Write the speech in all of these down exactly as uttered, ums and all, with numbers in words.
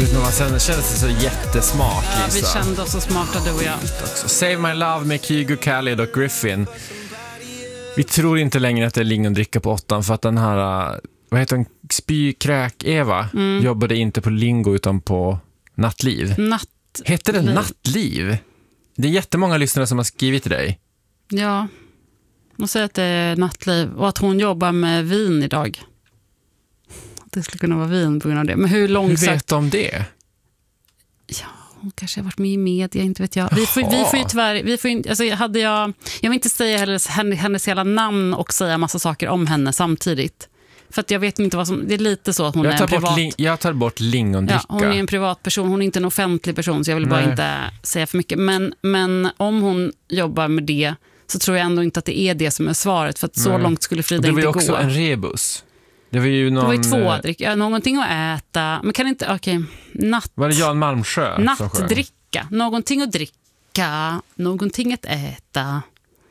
Man kände sig så jättesmart, Lisa. Ja, vi kände oss så smarta, du och jag. Save My Love med Kygo, Khaled och Griffin. Vi tror inte längre att det är lingondricka på åttan, för att den här, vad heter den, spykräk-Eva mm. jobbade inte på Lingo utan på Nattliv. Nattliv. Heter det Nattliv? Det är jättemånga lyssnare som har skrivit till dig. Ja, och säger att det är Nattliv och att hon jobbar med vin idag. Det skulle kunna vara vin på grund av det. Men hur långsamt... Hur vet de det? Ja, hon kanske har varit med i media, inte vet jag. Vi får, vi får ju tyvärr... Vi får in, alltså, hade jag, jag vill inte säga hennes, hennes hela namn och säga massa saker om henne samtidigt. För att jag vet inte vad som... Det är lite så att hon jag tar är en privat... Bort, jag tar bort lingondricka. Ja, hon är en privatperson. Hon är inte en offentlig person, så jag vill bara Nej. inte säga för mycket. Men, men om hon jobbar med det så tror jag ändå inte att det är det som är svaret. För att så Nej. långt skulle Frida inte gå. Det var ju också en rebus. Det var ju, någon, det var ju två drick. Ja, någonting att äta. Men kan inte... Okej. Okay. Natt... Var det Jan Malmsjö Nattdricka. Någonting att dricka. Någonting att äta.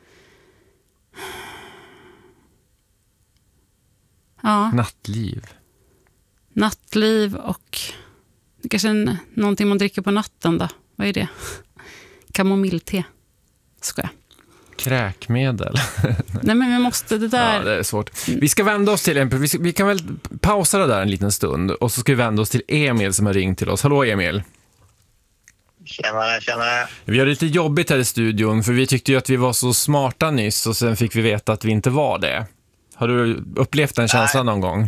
Ja. Nattliv. Nattliv och... Det kanske är en, någonting man dricker på natten då. Vad är det? Kamomillte. Ska jag. Kräkmedel. Nej, men vi måste det där... Ja, det är svårt. Vi ska vända oss till en... Vi, ska, vi kan väl pausa det där en liten stund och så ska vi vända oss till Emil som har ringt till oss. Hallå Emil. Tjenare, tjenare. Vi har lite jobbigt här i studion för vi tyckte ju att vi var så smarta nyss och sen fick vi veta att vi inte var det. Har du upplevt den känslan någon gång?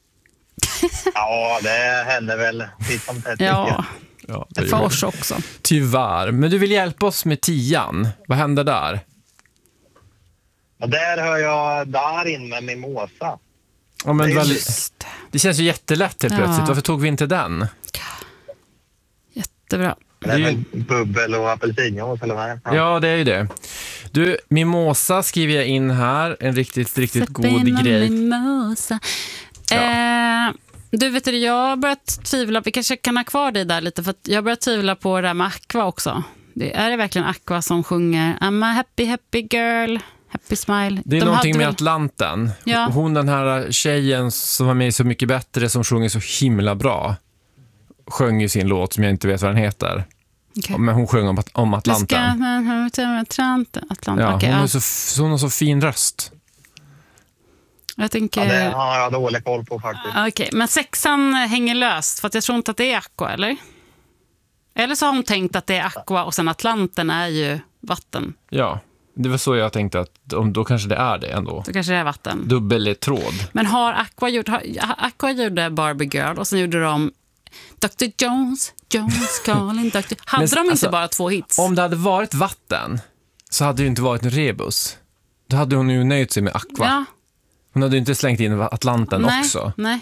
Ja, det händer väl titt som tätt. Ja, ja det för oss också. Tyvärr. Men du vill hjälpa oss med tian. Vad händer där? Ja, där hör jag Darin med Mimosa. Ja, men det, väl, det känns ju jättelätt helt plötsligt. Ja. Varför tog vi inte den? Jättebra. Det är väl bubbel och apelsinjuice eller vad? Ja. ja, det är ju det. Du, Mimosa skriver jag in här. En riktigt, riktigt Sätt god grej. Mimosa. Ja. Eh, du vet du, jag har börjat tvivla. Vi kanske kan ha kvar dig där lite. För att jag har börjat tvivla på det här med Aqua också. Det, är det verkligen Aqua som sjunger I'm a happy, happy girl? Happy smile. Det är De någonting med väl... Atlanten. Ja. Hon, den här tjejen som var med Så mycket bättre, som sjunger så himla bra, sjöng ju sin låt som jag inte vet vad den heter. Okay. Men hon sjöng om, om Atlanten. Atlanten. Ja, okay, hon, ja. är så, hon har så fin röst. Jag tänker... Ja, det har jag dålig koll på faktiskt. Okej, okay. Men sexan hänger löst för att jag tror inte att det är Aqua, eller? Eller så har hon tänkt att det är Aqua och sen Atlanten är ju vatten. Ja, det var så jag tänkte att om, då kanske det är det ändå. Då kanske det är vatten. Dubbeltråd. Men har Aqua gjort... Har, Aqua gjorde Barbie Girl och sen gjorde de doktor Jones, Jones calling doktor Hade Men, de inte alltså, bara två hits? Om det hade varit vatten så hade det ju inte varit en rebus. Då hade hon ju nöjt sig med Aqua. Ja. Hon hade ju inte slängt in Atlanten nej, också. Nej.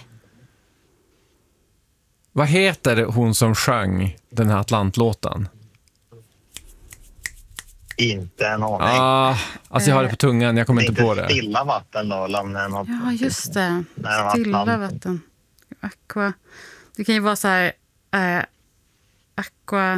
Vad heter hon som sjöng den här Atlantlåten? Inte en aning. Ah, alltså jag har det på tungan, jag kommer inte, inte på det. Stilla vatten då? Något, ja, just det. Stilla vatten. Aqua. Det kan ju vara så här... Äh, Aqua...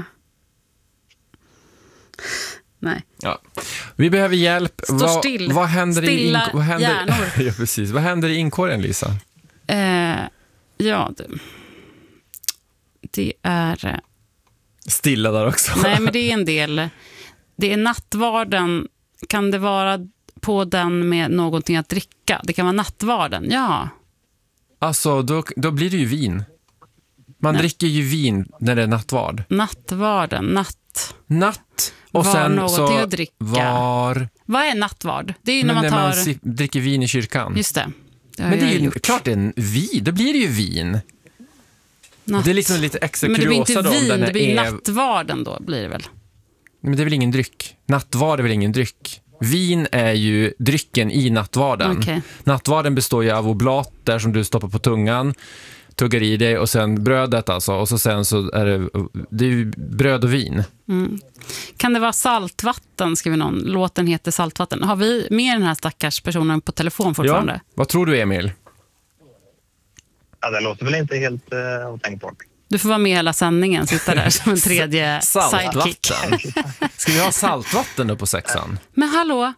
Nej. Ja. Vi behöver hjälp. Stå vad, still. Vad händer Stilla i vad händer, hjärnor. ja, precis. Vad händer i inkorgen, Lisa? Eh, ja, det, det är... Stilla där också. Nej, men det är en del... Det är nattvarden. Kan det vara på den med någonting att dricka? Det kan vara nattvarden, ja. Alltså, då, då blir det ju vin. Man Nej. dricker ju vin när det är nattvard. Nattvarden, natt. Natt. Och var sen någonting så att dricka. Var... Vad är nattvard? Det är ju Men när man tar... när man dricker vin i kyrkan. Just det. Det Men det är ju klart det är en vin. Då blir det ju vin. Natt. Det är liksom lite extra kuriosa. Men det blir inte vin, då, det blir är... nattvarden då, blir det väl? Men det är väl ingen dryck. Nattvard är väl ingen dryck. Vin är ju drycken i nattvarden. Okay. Nattvarden består ju av oblater som du stoppar på tungan, tuggar i dig, och sen brödet alltså. Och så sen så är det, det är ju bröd och vin. Mm. Kan det vara saltvatten, skriver någon. Låten heter Saltvatten. Har vi med den här stackars personen på telefon fortfarande? Ja. Vad tror du, Emil? Ja, det låter väl inte helt uh, otänkbart. Du får vara med hela sändningen, sitta där som en tredje sidekick. Ska vi ha saltvatten då på sexan? Men hallå,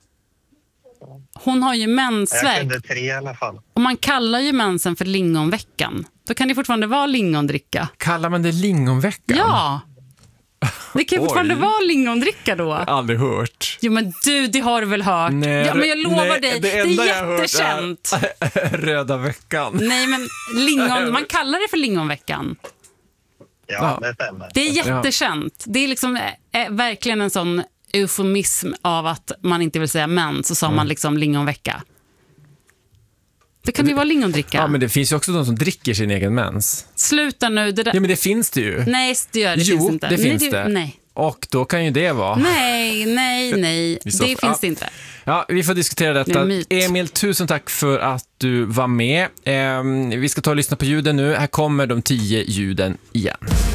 hon har ju mensvärk. Jag kände tre i alla fall. Och man kallar ju mensen för lingonveckan. Då kan det fortfarande vara lingondricka. Kallar man det lingonveckan? Ja! Det kan ju fortfarande Oj. vara lingondricka då. Aldrig hört. Jo men du, det har du väl hört? Nej, ja, men jag lovar nej, dig, det det, enda är jag har hört jättekänt. är Röda veckan. Nej men lingon, man kallar det för lingonveckan. Ja, Ja. det stämmer. Det är jättekänt. Det är liksom är verkligen en sån eufemism av att man inte vill säga mens, så sa Mm. man liksom lingonvecka. Det kan ju vara lingondricka. Ja, men det finns ju också de som dricker sin egen mens. Sluta nu. Det där... Ja, men det finns det ju. Nej, det gör det jo, finns inte. det finns nej, det. Nej. Och då kan ju det vara. Nej, nej, nej. I så Det fall- finns det inte. Ja, vi får diskutera Det är detta. en myt. Emil, tusen tack för att du var med. Ehm, vi ska ta och lyssna på ljuden nu. Här kommer de tio ljuden igen.